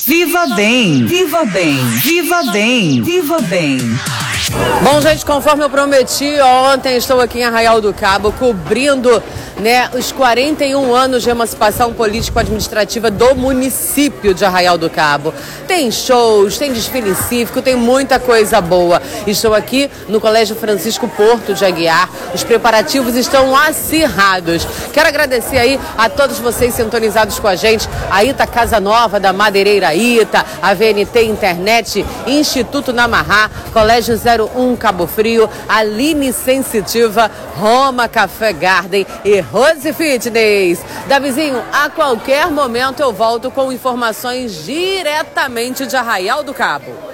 Viva Bem, Viva Bem, Viva Bem, Viva Bem. Bom, gente, conforme eu prometi ontem, estou aqui em Arraial do Cabo cobrindo, os 41 anos de emancipação político-administrativa do município de Arraial do Cabo. Tem shows, tem desfile cívico, tem muita coisa boa. Estou aqui no Colégio Francisco Porto de Aguiar. Os preparativos estão acirrados. Quero agradecer aí a todos vocês sintonizados com a gente. A Ita Casa Nova da Madeireira Ita, a VNT Internet, Instituto Namarrá, Colégio 01 Cabo Frio, Aline Sensitiva, Roma Café Garden e Rose Fitness. Davizinho, a qualquer momento eu volto com informações diretamente de Arraial do Cabo.